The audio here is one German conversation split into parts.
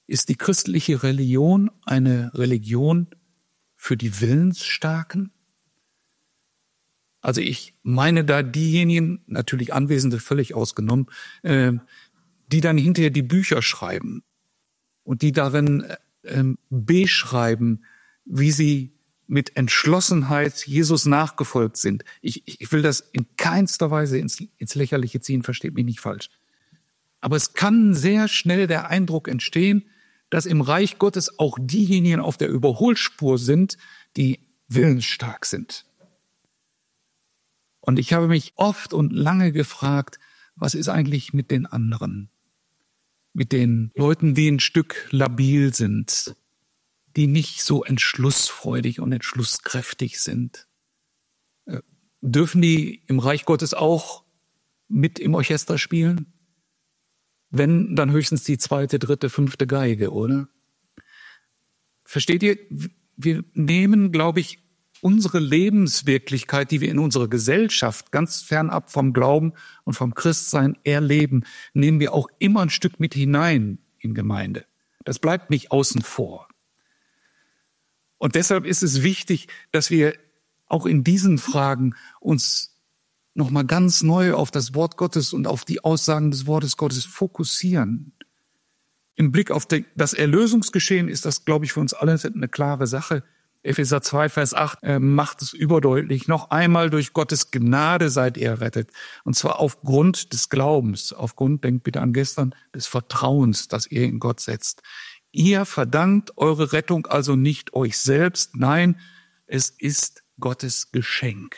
Ist die christliche Religion eine Religion für die Willensstarken? Also ich meine da diejenigen, natürlich Anwesende völlig ausgenommen, die dann hinterher die Bücher schreiben und die darin beschreiben, wie sie mit Entschlossenheit Jesus nachgefolgt sind. Ich will das in keinster Weise ins Lächerliche ziehen, versteht mich nicht falsch. Aber es kann sehr schnell der Eindruck entstehen, dass im Reich Gottes auch diejenigen auf der Überholspur sind, die willensstark sind. Und ich habe mich oft und lange gefragt, was ist eigentlich mit den anderen? Mit den Leuten, die ein Stück labil sind, die nicht so entschlussfreudig und entschlusskräftig sind. Dürfen die im Reich Gottes auch mit im Orchester spielen? Wenn, dann höchstens die 2., 3., 5. Geige, oder? Versteht ihr? Wir nehmen, glaube ich, unsere Lebenswirklichkeit, die wir in unserer Gesellschaft ganz fernab vom Glauben und vom Christsein erleben, nehmen wir auch immer ein Stück mit hinein in Gemeinde. Das bleibt nicht außen vor. Und deshalb ist es wichtig, dass wir auch in diesen Fragen uns nochmal ganz neu auf das Wort Gottes und auf die Aussagen des Wortes Gottes fokussieren. Im Blick auf das Erlösungsgeschehen ist das, glaube ich, für uns alle eine klare Sache. Epheser 2, Vers 8 macht es überdeutlich. Noch einmal durch Gottes Gnade seid ihr errettet. Und zwar aufgrund des Glaubens, aufgrund, denkt bitte an gestern, des Vertrauens, das ihr in Gott setzt. Ihr verdankt eure Rettung also nicht euch selbst. Nein, es ist Gottes Geschenk.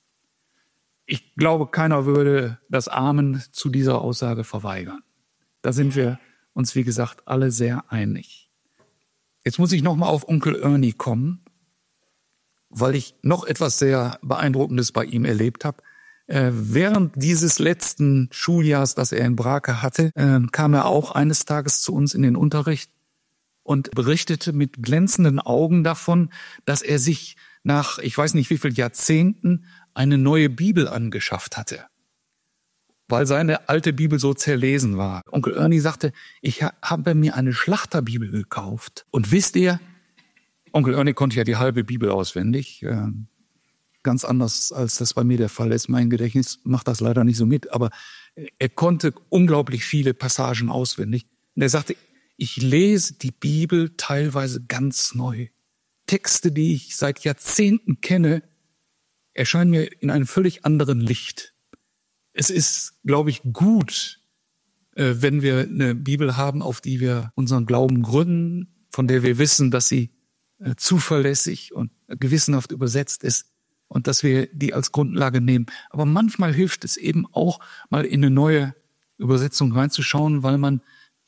Ich glaube, keiner würde das Amen zu dieser Aussage verweigern. Da sind wir uns, wie gesagt, alle sehr einig. Jetzt muss ich nochmal auf Onkel Ernie kommen, weil ich noch etwas sehr Beeindruckendes bei ihm erlebt habe. Während dieses letzten Schuljahrs, das er in Brake hatte, kam er auch eines Tages zu uns in den Unterricht und berichtete mit glänzenden Augen davon, dass er sich nach, ich weiß nicht wie viel Jahrzehnten, eine neue Bibel angeschafft hatte, weil seine alte Bibel so zerlesen war. Onkel Ernie sagte, ich habe mir eine Schlachterbibel gekauft. Und wisst ihr, Onkel Ernie konnte ja die halbe Bibel auswendig, ganz anders als das bei mir der Fall ist. Mein Gedächtnis macht das leider nicht so mit, aber er konnte unglaublich viele Passagen auswendig. Und er sagte, ich lese die Bibel teilweise ganz neu. Texte, die ich seit Jahrzehnten kenne, erscheinen mir in einem völlig anderen Licht. Es ist, glaube ich, gut, wenn wir eine Bibel haben, auf die wir unseren Glauben gründen, von der wir wissen, dass sie zuverlässig und gewissenhaft übersetzt ist und dass wir die als Grundlage nehmen. Aber manchmal hilft es eben auch, mal in eine neue Übersetzung reinzuschauen, weil man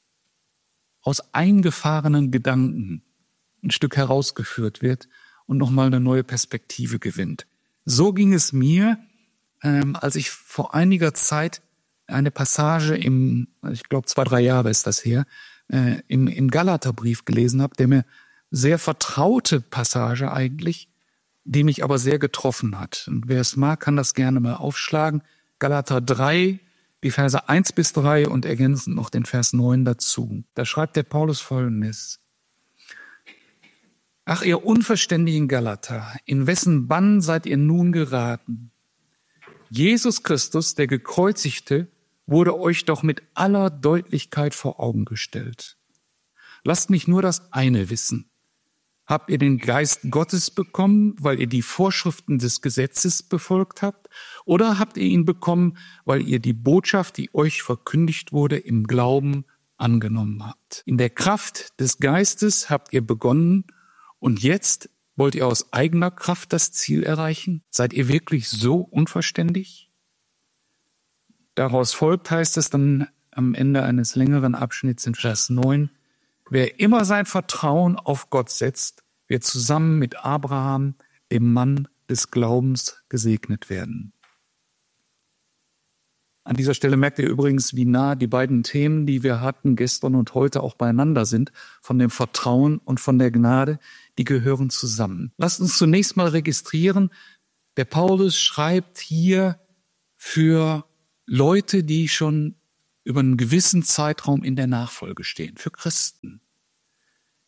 aus eingefahrenen Gedanken ein Stück herausgeführt wird und nochmal eine neue Perspektive gewinnt. So ging es mir, als ich vor einiger Zeit eine Passage ich glaube 2, 3 Jahre ist das her, im Galaterbrief gelesen habe, der mir sehr vertraute Passage eigentlich, die mich aber sehr getroffen hat. Und wer es mag, kann das gerne mal aufschlagen. Galater 3, die Verse 1-3 und ergänzend noch den Vers 9 dazu. Da schreibt der Paulus Folgendes. Ach, ihr unverständigen Galater, in wessen Bann seid ihr nun geraten? Jesus Christus, der Gekreuzigte, wurde euch doch mit aller Deutlichkeit vor Augen gestellt. Lasst mich nur das eine wissen. Habt ihr den Geist Gottes bekommen, weil ihr die Vorschriften des Gesetzes befolgt habt? Oder habt ihr ihn bekommen, weil ihr die Botschaft, die euch verkündigt wurde, im Glauben angenommen habt? In der Kraft des Geistes habt ihr begonnen und jetzt wollt ihr aus eigener Kraft das Ziel erreichen? Seid ihr wirklich so unverständig? Daraus folgt, heißt es dann am Ende eines längeren Abschnitts in Vers 9, wer immer sein Vertrauen auf Gott setzt, wird zusammen mit Abraham, dem Mann des Glaubens, gesegnet werden. An dieser Stelle merkt ihr übrigens, wie nah die beiden Themen, die wir hatten, gestern und heute auch beieinander sind, von dem Vertrauen und von der Gnade, die gehören zusammen. Lasst uns zunächst mal registrieren, der Paulus schreibt hier für Leute, die schon über einen gewissen Zeitraum in der Nachfolge stehen, für Christen.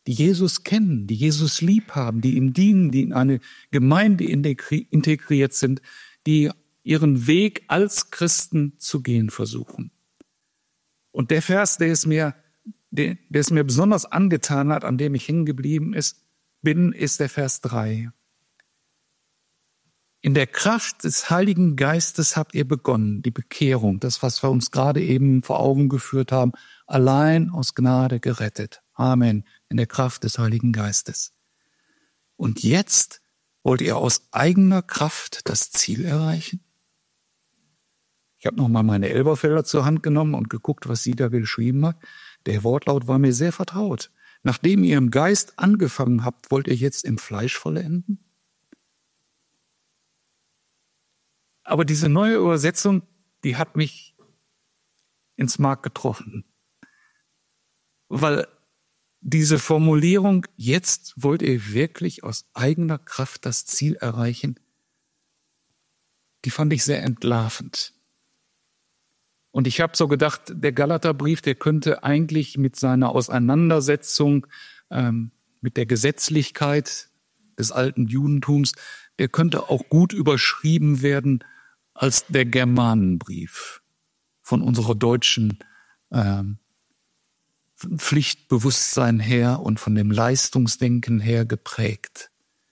die Jesus kennen, die Jesus lieb haben, die ihm dienen, die in eine Gemeinde integriert sind, die ihren Weg als Christen zu gehen versuchen. Und der Vers, der es mir besonders angetan hat, an dem ich hängen geblieben bin, ist der Vers 3. In der Kraft des Heiligen Geistes habt ihr begonnen, die Bekehrung, das, was wir uns gerade eben vor Augen geführt haben, allein aus Gnade gerettet. Amen. In der Kraft des Heiligen Geistes. Und jetzt wollt ihr aus eigener Kraft das Ziel erreichen? Ich habe nochmal meine Elberfelder zur Hand genommen und geguckt, was sie da geschrieben hat. Der Wortlaut war mir sehr vertraut. Nachdem ihr im Geist angefangen habt, wollt ihr jetzt im Fleisch vollenden? Aber diese neue Übersetzung, die hat mich ins Mark getroffen. Weil diese Formulierung, jetzt wollt ihr wirklich aus eigener Kraft das Ziel erreichen, die fand ich sehr entlarvend. Und ich habe so gedacht, der Galaterbrief, der könnte eigentlich mit seiner Auseinandersetzung mit der Gesetzlichkeit des alten Judentums, der könnte auch gut überschrieben werden als der Germanenbrief von unserer deutschen Pflichtbewusstsein her und von dem Leistungsdenken her geprägt.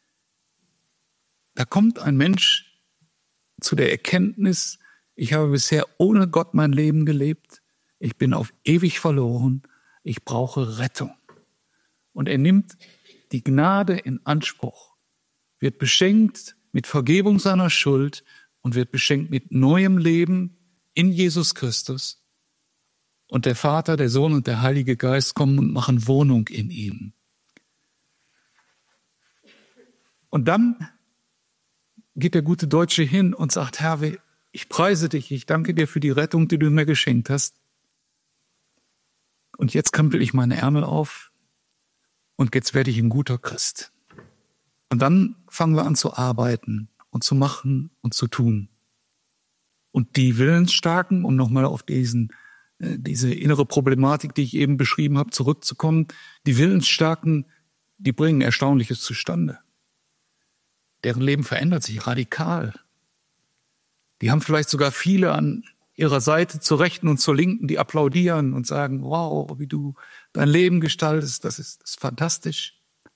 Da kommt ein Mensch zu der Erkenntnis, ich habe bisher ohne Gott mein Leben gelebt, ich bin auf ewig verloren, ich brauche Rettung. Und er nimmt die Gnade in Anspruch, wird beschenkt mit Vergebung seiner Schuld und wird beschenkt mit neuem Leben in Jesus Christus. Und der Vater, der Sohn und der Heilige Geist kommen und machen Wohnung in ihm. Und dann geht der gute Deutsche hin und sagt, Herr, ich preise dich, ich danke dir für die Rettung, die du mir geschenkt hast. Und jetzt krempel ich meine Ärmel auf und jetzt werde ich ein guter Christ. Und dann fangen wir an zu arbeiten und zu machen und zu tun. Und die Willensstarken, um nochmal auf diese innere Problematik, die ich eben beschrieben habe, zurückzukommen, die Willensstarken, die bringen Erstaunliches zustande. Deren Leben verändert sich radikal. Die haben vielleicht sogar viele an ihrer Seite zur Rechten und zur Linken, die applaudieren und sagen, wow, wie du dein Leben gestaltest, das ist fantastisch.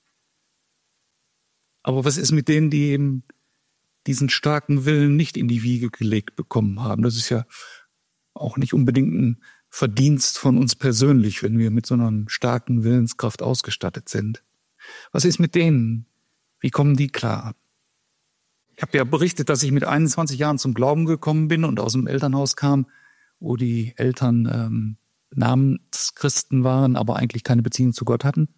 Aber was ist mit denen, die eben diesen starken Willen nicht in die Wiege gelegt bekommen haben? Das ist ja auch nicht unbedingt ein Verdienst von uns persönlich, wenn wir mit so einer starken Willenskraft ausgestattet sind. Was ist mit denen? Wie kommen die klar? Ich habe ja berichtet, dass ich mit 21 Jahren zum Glauben gekommen bin und aus dem Elternhaus kam, wo die Eltern Namenschristen waren, aber eigentlich keine Beziehung zu Gott hatten.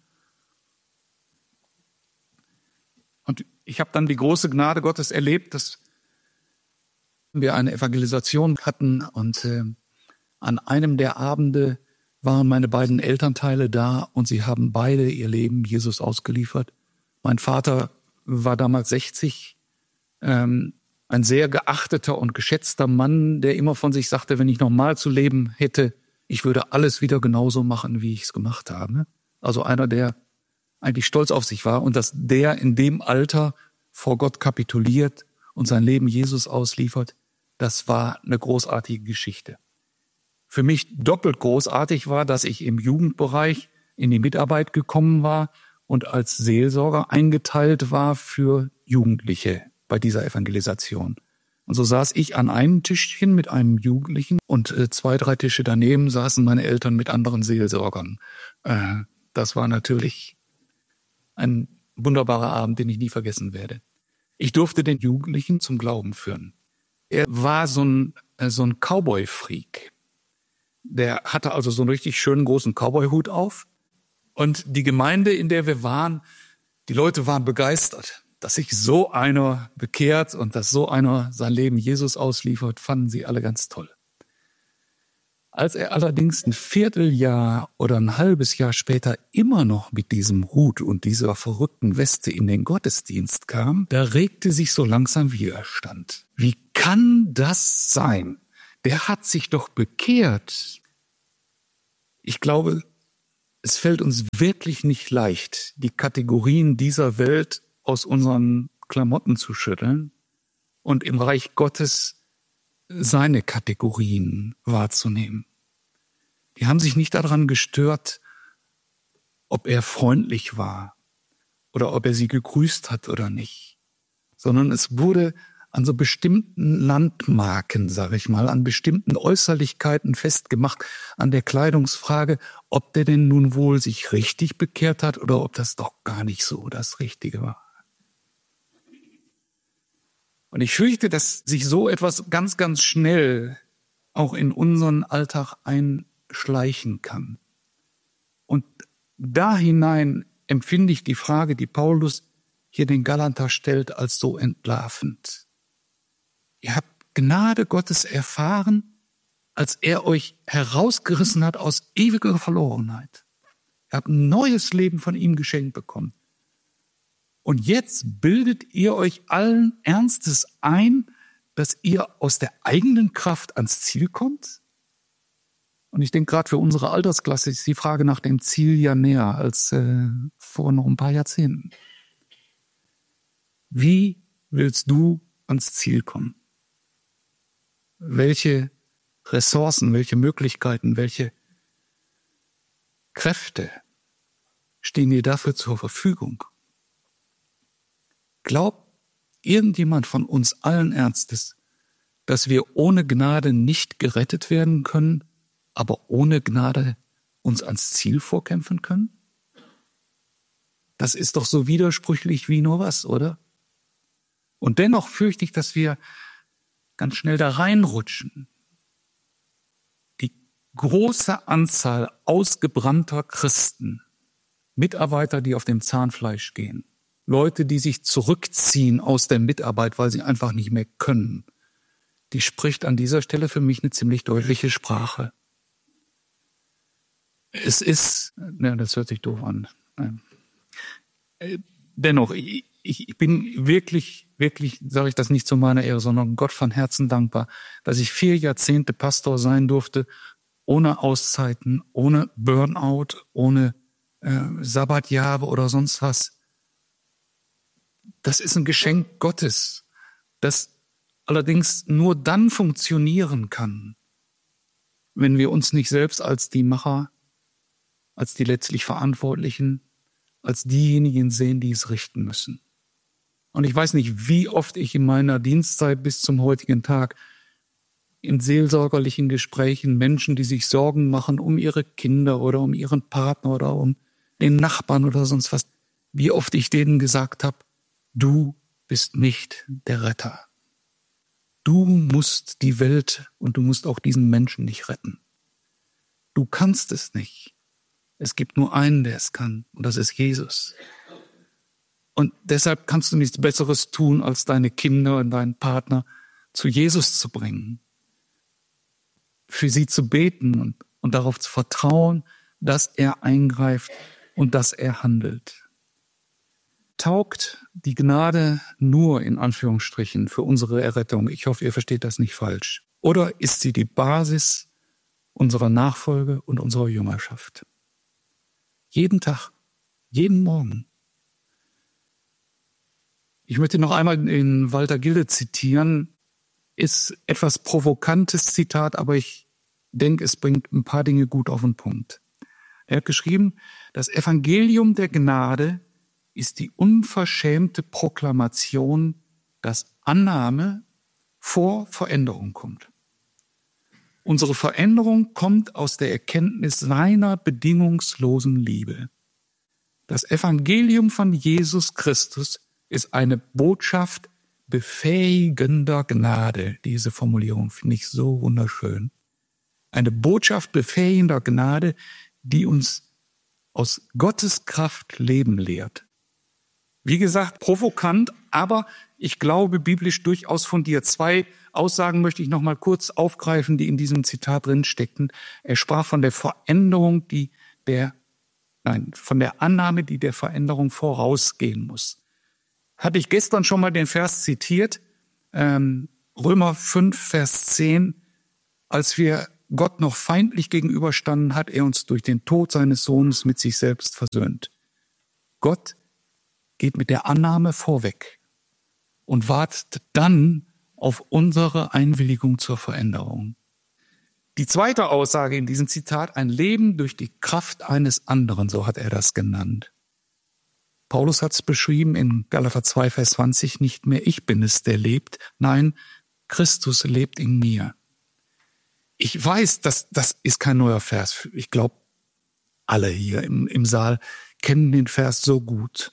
Und ich habe dann die große Gnade Gottes erlebt, dass wir eine Evangelisation hatten und an einem der Abende waren meine beiden Elternteile da und sie haben beide ihr Leben Jesus ausgeliefert. Mein Vater war damals 60, ein sehr geachteter und geschätzter Mann, der immer von sich sagte, wenn ich nochmal zu leben hätte, ich würde alles wieder genauso machen, wie ich es gemacht habe. Also einer, der eigentlich stolz auf sich war und dass der in dem Alter vor Gott kapituliert und sein Leben Jesus ausliefert, das war eine großartige Geschichte. Für mich doppelt großartig war, dass ich im Jugendbereich in die Mitarbeit gekommen war und als Seelsorger eingeteilt war für Jugendliche bei dieser Evangelisation. Und so saß ich an einem Tischchen mit einem Jugendlichen und 2, 3 Tische daneben saßen meine Eltern mit anderen Seelsorgern. Das war natürlich ein wunderbarer Abend, den ich nie vergessen werde. Ich durfte den Jugendlichen zum Glauben führen. Er war so ein Cowboy-Freak. Der hatte also so einen richtig schönen großen Cowboy-Hut auf. Und die Gemeinde, in der wir waren, die Leute waren begeistert, dass sich so einer bekehrt und dass so einer sein Leben Jesus ausliefert, fanden sie alle ganz toll. Als er allerdings ein Vierteljahr oder ein halbes Jahr später immer noch mit diesem Hut und dieser verrückten Weste in den Gottesdienst kam, da regte sich so langsam Widerstand. Wie kann das sein? Der hat sich doch bekehrt. Ich glaube, Es fällt uns wirklich nicht leicht, die Kategorien dieser Welt aus unseren Klamotten zu schütteln und im Reich Gottes seine Kategorien wahrzunehmen. Die haben sich nicht daran gestört, ob er freundlich war oder ob er sie gegrüßt hat oder nicht, sondern es wurde an so bestimmten Landmarken, sage ich mal, an bestimmten Äußerlichkeiten festgemacht, an der Kleidungsfrage, ob der denn nun wohl sich richtig bekehrt hat oder ob das doch gar nicht so das Richtige war. Und ich fürchte, dass sich so etwas ganz, ganz schnell auch in unseren Alltag einschleichen kann. Und da hinein empfinde ich die Frage, die Paulus hier den Galater stellt, als so entlarvend. Ihr habt Gnade Gottes erfahren, als er euch herausgerissen hat aus ewiger Verlorenheit. Ihr habt ein neues Leben von ihm geschenkt bekommen. Und jetzt bildet ihr euch allen Ernstes ein, dass ihr aus der eigenen Kraft ans Ziel kommt? Und ich denke, gerade für unsere Altersklasse ist die Frage nach dem Ziel ja näher als vor noch ein paar Jahrzehnten. Wie willst du ans Ziel kommen? Welche Ressourcen, welche Möglichkeiten, welche Kräfte stehen dir dafür zur Verfügung? Glaubt irgendjemand von uns allen Ernstes, dass wir ohne Gnade nicht gerettet werden können, aber ohne Gnade uns ans Ziel vorkämpfen können? Das ist doch so widersprüchlich wie nur was, oder? Und dennoch fürchte ich, dass wir ganz schnell da reinrutschen. Die große Anzahl ausgebrannter Christen, Mitarbeiter, die auf dem Zahnfleisch gehen, Leute, die sich zurückziehen aus der Mitarbeit, weil sie einfach nicht mehr können, die spricht an dieser Stelle für mich eine ziemlich deutliche Sprache. Es ist, das hört sich doof an. Dennoch, ich bin wirklich, sage ich das nicht zu meiner Ehre, sondern Gott von Herzen dankbar, dass ich 4 Jahrzehnte Pastor sein durfte, ohne Auszeiten, ohne Burnout, ohne Sabbatjahre oder sonst was. Das ist ein Geschenk Gottes, das allerdings nur dann funktionieren kann, wenn wir uns nicht selbst als die Macher, als die letztlich Verantwortlichen, als diejenigen sehen, die es richten müssen. Und ich weiß nicht, wie oft ich in meiner Dienstzeit bis zum heutigen Tag in seelsorgerlichen Gesprächen Menschen, die sich Sorgen machen um ihre Kinder oder um ihren Partner oder um den Nachbarn oder sonst was, wie oft ich denen gesagt habe, du bist nicht der Retter. Du musst die Welt und du musst auch diesen Menschen nicht retten. Du kannst es nicht. Es gibt nur einen, der es kann, und das ist Jesus. Und deshalb kannst du nichts Besseres tun, als deine Kinder und deinen Partner zu Jesus zu bringen, für sie zu beten und darauf zu vertrauen, dass er eingreift und dass er handelt. Taugt die Gnade nur in Anführungsstrichen für unsere Errettung? Ich hoffe, ihr versteht das nicht falsch. Oder ist sie die Basis unserer Nachfolge und unserer Jüngerschaft? Jeden Tag, jeden Morgen. Ich möchte noch einmal den Walter Gilde zitieren. Ist etwas provokantes Zitat, aber ich denke, es bringt ein paar Dinge gut auf den Punkt. Er hat geschrieben, das Evangelium der Gnade ist die unverschämte Proklamation, dass Annahme vor Veränderung kommt. Unsere Veränderung kommt aus der Erkenntnis seiner bedingungslosen Liebe. Das Evangelium von Jesus Christus ist eine Botschaft befähigender Gnade. Diese Formulierung finde ich so wunderschön. Eine Botschaft befähigender Gnade, die uns aus Gottes Kraft Leben lehrt. Wie gesagt, provokant, aber ich glaube biblisch durchaus fundiert. 2 Aussagen möchte ich noch mal kurz aufgreifen, die in diesem Zitat drin steckten. Er sprach von der Veränderung, von der Annahme, die der Veränderung vorausgehen muss. Hatte ich gestern schon mal den Vers zitiert, Römer 5, Vers 10, als wir Gott noch feindlich gegenüberstanden, hat er uns durch den Tod seines Sohnes mit sich selbst versöhnt. Gott geht mit der Annahme vorweg und wartet dann auf unsere Einwilligung zur Veränderung. Die zweite Aussage in diesem Zitat, ein Leben durch die Kraft eines anderen, so hat er das genannt. Paulus hat es beschrieben in Galater 2, Vers 20, nicht mehr ich bin es, der lebt, nein, Christus lebt in mir. Ich weiß, das ist kein neuer Vers. Ich glaube, alle hier im Saal kennen den Vers so gut.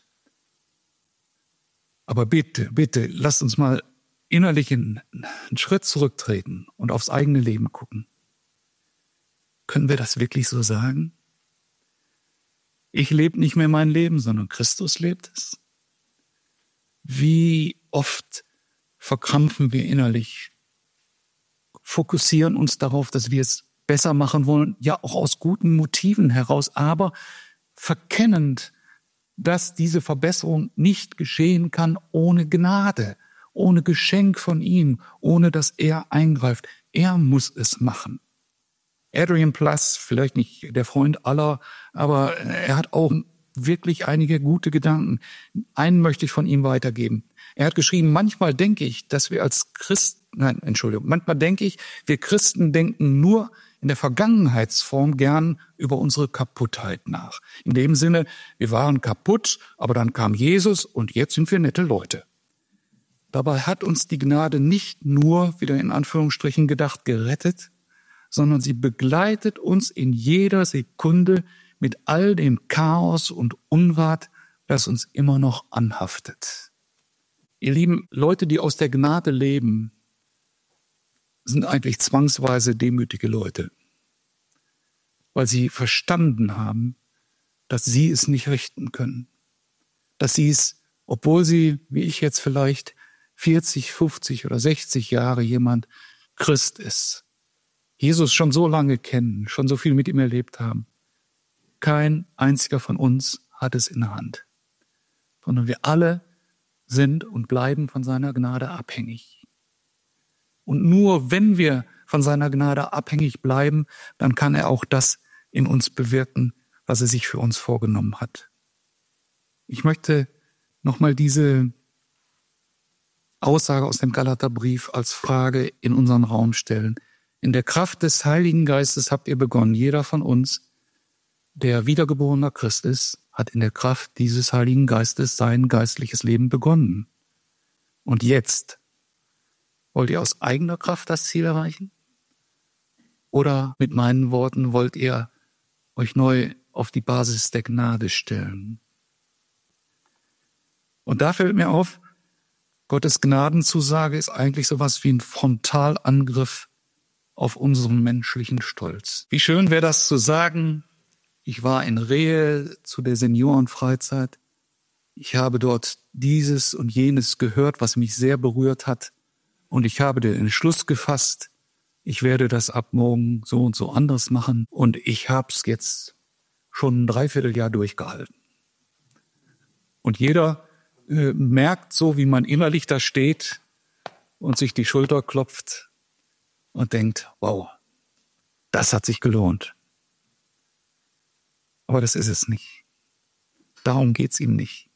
Aber bitte, lasst uns mal innerlich einen Schritt zurücktreten und aufs eigene Leben gucken. Können wir das wirklich so sagen? Ich lebe nicht mehr mein Leben, sondern Christus lebt es. Wie oft verkrampfen wir innerlich, fokussieren uns darauf, dass wir es besser machen wollen, ja auch aus guten Motiven heraus, aber verkennend, dass diese Verbesserung nicht geschehen kann ohne Gnade, ohne Geschenk von ihm, ohne dass er eingreift. Er muss es machen. Adrian Plass, vielleicht nicht der Freund aller, aber er hat auch wirklich einige gute Gedanken. Einen möchte ich von ihm weitergeben. Er hat geschrieben, manchmal denke ich, wir Christen denken nur in der Vergangenheitsform gern über unsere Kaputtheit nach. In dem Sinne, wir waren kaputt, aber dann kam Jesus und jetzt sind wir nette Leute. Dabei hat uns die Gnade nicht nur, wieder in Anführungsstrichen gedacht, gerettet, sondern sie begleitet uns in jeder Sekunde mit all dem Chaos und Unrat, das uns immer noch anhaftet. Ihr Lieben, Leute, die aus der Gnade leben, sind eigentlich zwangsweise demütige Leute, weil sie verstanden haben, dass sie es nicht richten können, dass sie es, obwohl sie, wie ich jetzt vielleicht, 40, 50 oder 60 Jahre jemand Christ ist, Jesus schon so lange kennen, schon so viel mit ihm erlebt haben. Kein einziger von uns hat es in der Hand, sondern wir alle sind und bleiben von seiner Gnade abhängig. Und nur wenn wir von seiner Gnade abhängig bleiben, dann kann er auch das in uns bewirken, was er sich für uns vorgenommen hat. Ich möchte nochmal diese Aussage aus dem Galaterbrief als Frage in unseren Raum stellen. In der Kraft des Heiligen Geistes habt ihr begonnen. Jeder von uns, der wiedergeborener Christ ist, hat in der Kraft dieses Heiligen Geistes sein geistliches Leben begonnen. Und jetzt, wollt ihr aus eigener Kraft das Ziel erreichen? Oder mit meinen Worten, wollt ihr euch neu auf die Basis der Gnade stellen? Und da fällt mir auf, Gottes Gnadenzusage ist eigentlich sowas wie ein Frontalangriff auf unseren menschlichen Stolz. Wie schön wäre das zu sagen, ich war in Rehe zu der Seniorenfreizeit. Ich habe dort dieses und jenes gehört, was mich sehr berührt hat. Und ich habe den Entschluss gefasst, ich werde das ab morgen so und so anders machen. Und ich habe es jetzt schon ein Dreivierteljahr durchgehalten. Und jeder merkt so, wie man innerlich da steht und sich die Schulter klopft und denkt, wow, das hat sich gelohnt. Aber das ist es nicht. Darum geht's ihm nicht.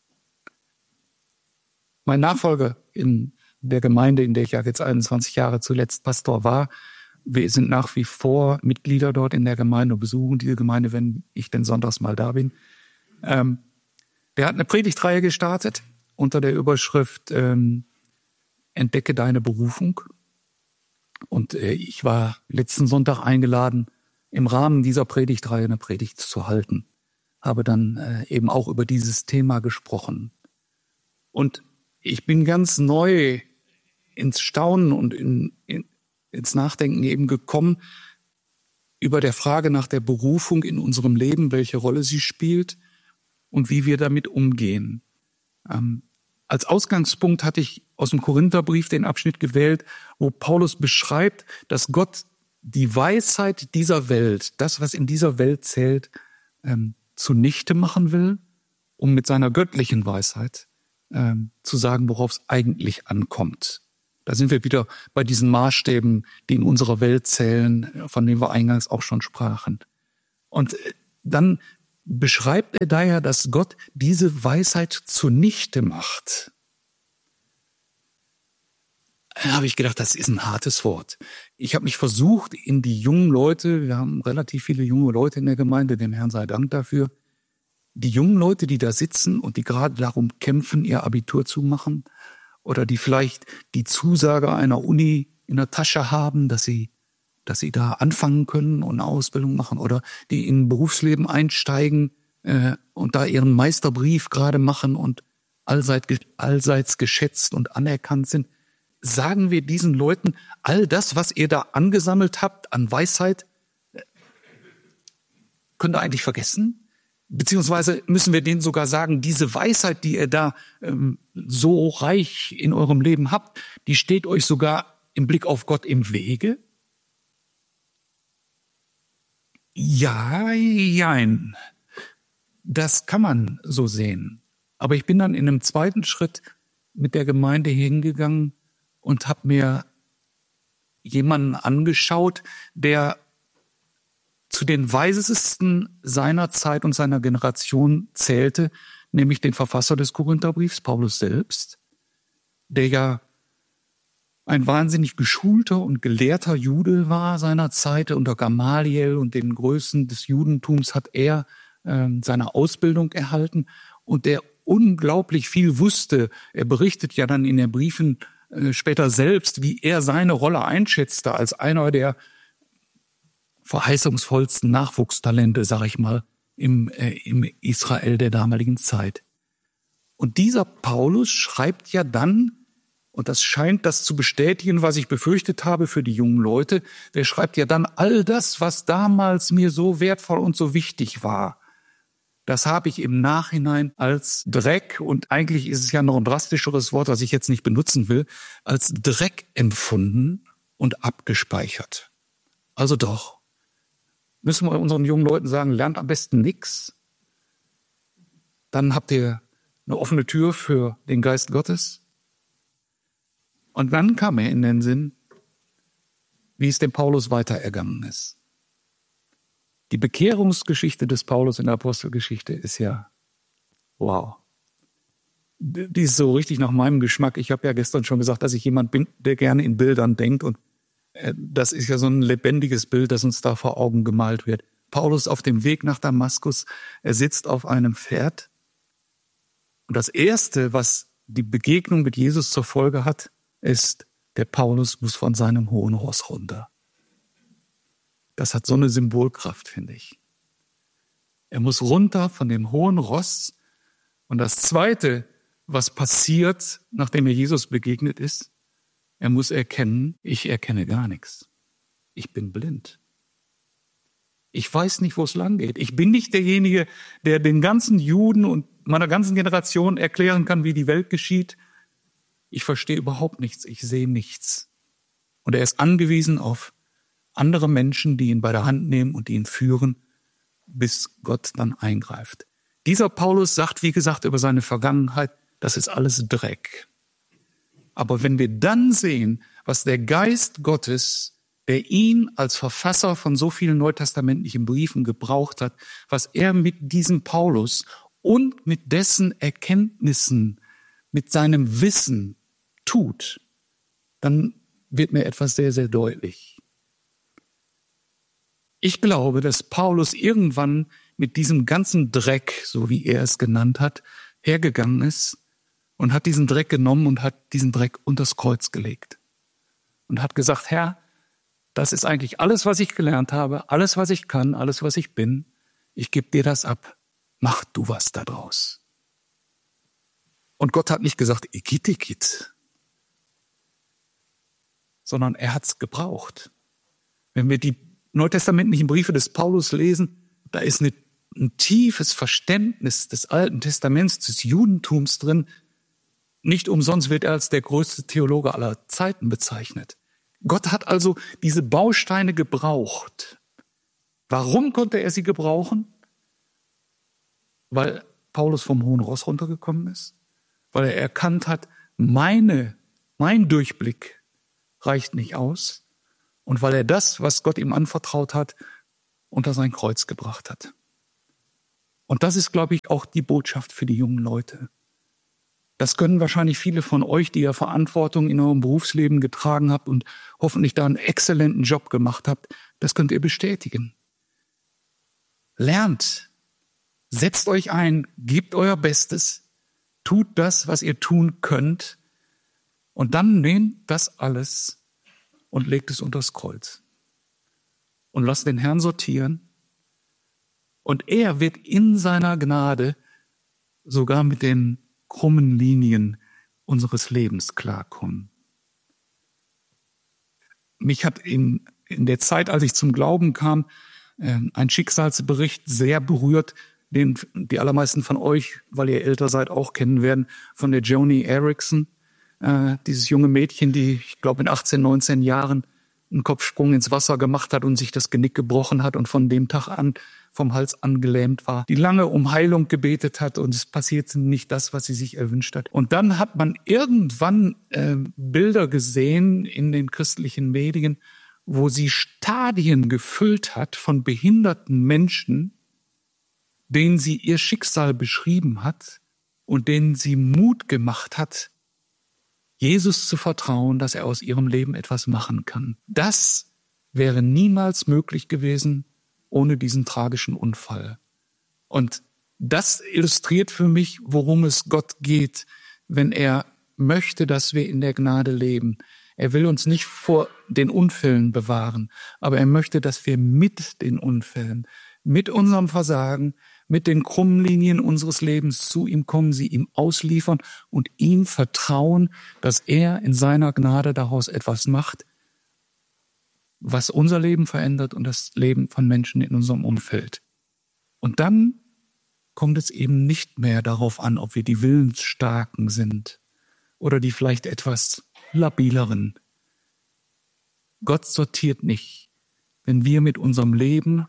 Mein Nachfolger in der Gemeinde, in der ich ja jetzt 21 Jahre zuletzt Pastor war, wir sind nach wie vor Mitglieder dort in der Gemeinde und besuchen diese Gemeinde, wenn ich denn sonntags mal da bin. Der hat eine Predigtreihe gestartet unter der Überschrift Entdecke deine Berufung. Und ich war letzten Sonntag eingeladen, im Rahmen dieser Predigtreihe eine Predigt zu halten. Habe dann eben auch über dieses Thema gesprochen. Und ich bin ganz neu ins Staunen und ins Nachdenken eben gekommen über der Frage nach der Berufung in unserem Leben, welche Rolle sie spielt und wie wir damit umgehen. Als Ausgangspunkt hatte ich aus dem Korintherbrief den Abschnitt gewählt, wo Paulus beschreibt, dass Gott die Weisheit dieser Welt, das, was in dieser Welt zählt, zunichte machen will, um mit seiner göttlichen Weisheit zu sagen, worauf es eigentlich ankommt. Da sind wir wieder bei diesen Maßstäben, die in unserer Welt zählen, von denen wir eingangs auch schon sprachen. Und dann beschreibt er da ja, dass Gott diese Weisheit zunichte macht. Da habe ich gedacht, das ist ein hartes Wort. Ich habe mich versucht, in die jungen Leute, wir haben relativ viele junge Leute in der Gemeinde, dem Herrn sei Dank dafür, die jungen Leute, die da sitzen und die gerade darum kämpfen, ihr Abitur zu machen oder die vielleicht die Zusage einer Uni in der Tasche haben, dass sie da anfangen können und eine Ausbildung machen oder die in ein Berufsleben einsteigen und da ihren Meisterbrief gerade machen und allseits geschätzt und anerkannt sind. Sagen wir diesen Leuten, all das, was ihr da angesammelt habt an Weisheit, könnt ihr eigentlich vergessen? Beziehungsweise müssen wir denen sogar sagen, diese Weisheit, die ihr da so reich in eurem Leben habt, die steht euch sogar im Blick auf Gott im Wege? Ja, jein. Das kann man so sehen. Aber ich bin dann in einem zweiten Schritt mit der Gemeinde hingegangen und habe mir jemanden angeschaut, der zu den Weisesten seiner Zeit und seiner Generation zählte, nämlich den Verfasser des Korintherbriefs, Paulus selbst, der ja ein wahnsinnig geschulter und gelehrter Jude war seiner Zeit. Unter Gamaliel und den Größen des Judentums hat er seine Ausbildung erhalten und der unglaublich viel wusste. Er berichtet ja dann in den Briefen später selbst, wie er seine Rolle einschätzte als einer der verheißungsvollsten Nachwuchstalente, sag ich mal, im Israel der damaligen Zeit. Und dieser Paulus schreibt ja dann, und das scheint das zu bestätigen, was ich befürchtet habe für die jungen Leute, der schreibt ja dann, all das, was damals mir so wertvoll und so wichtig war, das habe ich im Nachhinein als Dreck, und eigentlich ist es ja noch ein drastischeres Wort, was ich jetzt nicht benutzen will, als Dreck empfunden und abgespeichert. Also doch, müssen wir unseren jungen Leuten sagen, lernt am besten nichts. Dann habt ihr eine offene Tür für den Geist Gottes. Und dann kam mir in den Sinn, wie es dem Paulus weiter ergangen ist. Die Bekehrungsgeschichte des Paulus in der Apostelgeschichte ist ja wow. Die ist so richtig nach meinem Geschmack. Ich habe ja gestern schon gesagt, dass ich jemand bin, der gerne in Bildern denkt. Und das ist ja so ein lebendiges Bild, das uns da vor Augen gemalt wird. Paulus auf dem Weg nach Damaskus, er sitzt auf einem Pferd. Und das Erste, was die Begegnung mit Jesus zur Folge hat, ist, der Paulus muss von seinem hohen Ross runter. Das hat so eine Symbolkraft, finde ich. Er muss runter von dem hohen Ross. Und das Zweite, was passiert, nachdem er Jesus begegnet ist, er muss erkennen, ich erkenne gar nichts. Ich bin blind. Ich weiß nicht, wo es lang geht. Ich bin nicht derjenige, der den ganzen Juden und meiner ganzen Generation erklären kann, wie die Welt geschieht. Ich verstehe überhaupt nichts. Ich sehe nichts. Und er ist angewiesen auf andere Menschen, die ihn bei der Hand nehmen und ihn führen, bis Gott dann eingreift. Dieser Paulus sagt, wie gesagt, über seine Vergangenheit, das ist alles Dreck. Aber wenn wir dann sehen, was der Geist Gottes, der ihn als Verfasser von so vielen neutestamentlichen Briefen gebraucht hat, was er mit diesem Paulus und mit dessen Erkenntnissen, mit seinem Wissen tut, dann wird mir etwas sehr, sehr deutlich. Ich glaube, dass Paulus irgendwann mit diesem ganzen Dreck, so wie er es genannt hat, hergegangen ist und hat diesen Dreck genommen und hat diesen Dreck unters Kreuz gelegt. Und hat gesagt, Herr, das ist eigentlich alles, was ich gelernt habe, alles, was ich kann, alles, was ich bin. Ich gebe dir das ab. Mach du was da draus. Und Gott hat nicht gesagt, ikit, sondern er hat's gebraucht. Wenn wir die neutestamentlichen Briefe des Paulus lesen, da ist ein tiefes Verständnis des Alten Testaments, des Judentums drin. Nicht umsonst wird er als der größte Theologe aller Zeiten bezeichnet. Gott hat also diese Bausteine gebraucht. Warum konnte er sie gebrauchen? Weil Paulus vom hohen Ross runtergekommen ist? Weil er erkannt hat, mein Durchblick reicht nicht aus und weil er das, was Gott ihm anvertraut hat, unter sein Kreuz gebracht hat. Und das ist, glaube ich, auch die Botschaft für die jungen Leute. Das können wahrscheinlich viele von euch, die ja Verantwortung in eurem Berufsleben getragen habt und hoffentlich da einen exzellenten Job gemacht habt, das könnt ihr bestätigen. Lernt, setzt euch ein, gebt euer Bestes, tut das, was ihr tun könnt und dann nehmt das alles und legt es unters Kreuz. Und lasst den Herrn sortieren und er wird in seiner Gnade sogar mit den krummen Linien unseres Lebens klarkommen. Mich hat in der Zeit, als ich zum Glauben kam, ein Schicksalsbericht sehr berührt, den die allermeisten von euch, weil ihr älter seid, auch kennen werden, von der Joni Eareckson. Dieses junge Mädchen, die, ich glaube, in 18, 19 Jahren einen Kopfsprung ins Wasser gemacht hat und sich das Genick gebrochen hat und von dem Tag an vom Hals an gelähmt war, die lange um Heilung gebetet hat und es passierte nicht das, was sie sich erwünscht hat. Und dann hat man irgendwann Bilder gesehen in den christlichen Medien, wo sie Stadien gefüllt hat von behinderten Menschen, denen sie ihr Schicksal beschrieben hat und denen sie Mut gemacht hat, Jesus zu vertrauen, dass er aus ihrem Leben etwas machen kann. Das wäre niemals möglich gewesen ohne diesen tragischen Unfall. Und das illustriert für mich, worum es Gott geht, wenn er möchte, dass wir in der Gnade leben. Er will uns nicht vor den Unfällen bewahren, aber er möchte, dass wir mit den Unfällen, mit unserem Versagen, mit den krummen Linien unseres Lebens zu ihm kommen, sie ihm ausliefern und ihm vertrauen, dass er in seiner Gnade daraus etwas macht, was unser Leben verändert und das Leben von Menschen in unserem Umfeld. Und dann kommt es eben nicht mehr darauf an, ob wir die Willensstarken sind oder die vielleicht etwas labileren. Gott sortiert nicht, wenn wir mit unserem Leben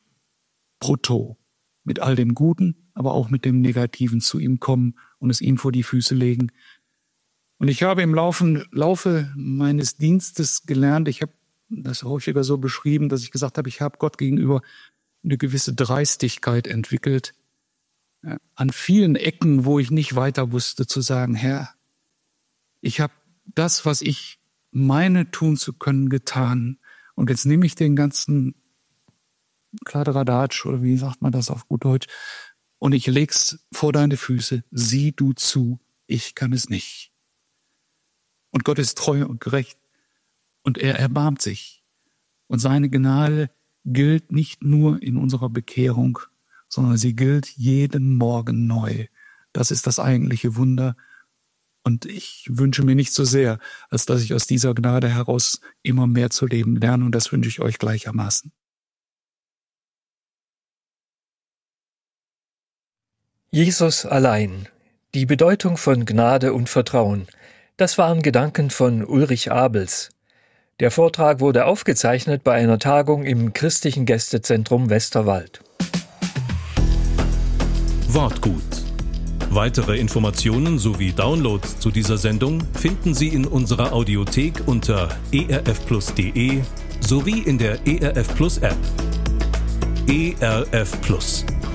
brutto, mit all dem Guten, aber auch mit dem Negativen zu ihm kommen und es ihm vor die Füße legen. Und ich habe im Laufe meines Dienstes gelernt, ich habe das häufiger so beschrieben, dass ich gesagt habe, ich habe Gott gegenüber eine gewisse Dreistigkeit entwickelt, an vielen Ecken, wo ich nicht weiter wusste, zu sagen, Herr, ich habe das, was ich meine tun zu können, getan. Und jetzt nehme ich den ganzen Kladderadatsch, oder wie sagt man das auf gut Deutsch, und ich leg's vor deine Füße, sieh du zu, ich kann es nicht. Und Gott ist treu und gerecht und er erbarmt sich. Und seine Gnade gilt nicht nur in unserer Bekehrung, sondern sie gilt jeden Morgen neu. Das ist das eigentliche Wunder. Und ich wünsche mir nicht so sehr, als dass ich aus dieser Gnade heraus immer mehr zu leben lerne. Und das wünsche ich euch gleichermaßen. Jesus allein. Die Bedeutung von Gnade und Vertrauen. Das waren Gedanken von Ulrich Abels. Der Vortrag wurde aufgezeichnet bei einer Tagung im Christlichen Gästezentrum Westerwald. Wortgut. Weitere Informationen sowie Downloads zu dieser Sendung finden Sie in unserer Audiothek unter erfplus.de sowie in der ERF Plus App. ERF Plus.